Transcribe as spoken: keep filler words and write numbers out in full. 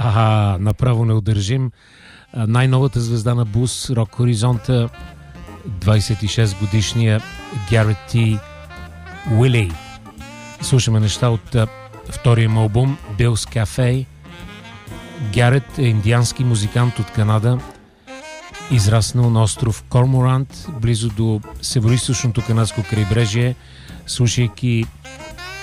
Аха, направо неудържим. Най-новата звезда на Blues Rock Хоризонта, двайсет и шест годишния Гарет Т. Уилей. Слушаме неща от втория му албум Bill's Cafe. Гарет е индиански музикант от Канада, израснал на остров Корморант, близо до североизточното канадско крайбрежие, слушайки